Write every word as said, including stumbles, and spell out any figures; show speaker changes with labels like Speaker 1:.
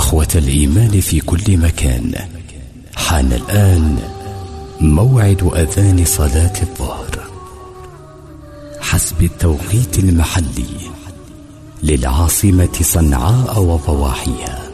Speaker 1: إخوة الإيمان في كل مكان، حان الآن موعد أذان صلاة الظهر حسب التوقيت المحلي للعاصمة صنعاء وضواحيها.